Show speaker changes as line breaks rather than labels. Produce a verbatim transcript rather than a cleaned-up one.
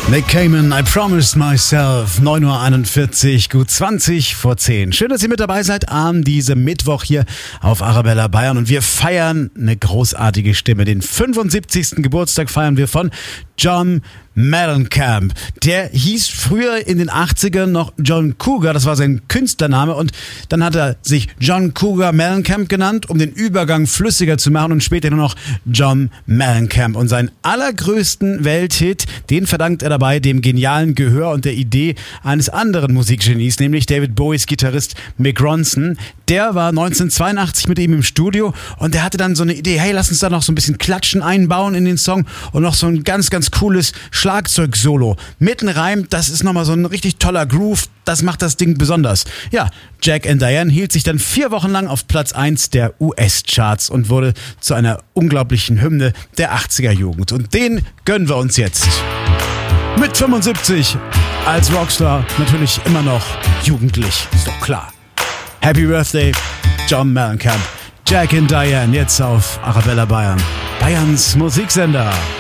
Nick Cayman, I Promised Myself, neun Uhr einundvierzig, gut zwanzig vor zehn. Schön, dass ihr mit dabei seid an diesem Mittwoch hier auf Arabella Bayern. Und wir feiern eine großartige Stimme. Den fünfundsiebzigsten Geburtstag feiern wir von John Mellencamp. Der hieß früher in den achtzigern noch John Cougar, das war sein Künstlername, und dann hat er sich John Cougar Mellencamp genannt, um den Übergang flüssiger zu machen, und später nur noch John Mellencamp. Und seinen allergrößten Welthit, den verdankt er dabei dem genialen Gehör und der Idee eines anderen Musikgenies, nämlich David Bowies Gitarrist Mick Ronson. Der war neunzehnhundertzweiundachtzig mit ihm im Studio und der hatte dann so eine Idee, hey, lass uns da noch so ein bisschen Klatschen einbauen in den Song und noch so ein ganz, ganz cooles Schlagzeug-Solo. Mitten reimt, das ist nochmal so ein richtig toller Groove, das macht das Ding besonders. Ja, Jack and Diane hielt sich dann vier Wochen lang auf Platz eins der U S-Charts und wurde zu einer unglaublichen Hymne der achtziger-Jugend. Und den gönnen wir uns jetzt. Mit fünfundsiebzig, als Rockstar natürlich immer noch jugendlich, ist doch klar. Happy Birthday, John Mellencamp. Jack and Diane, jetzt auf Arabella Bayern. Bayerns Musiksender.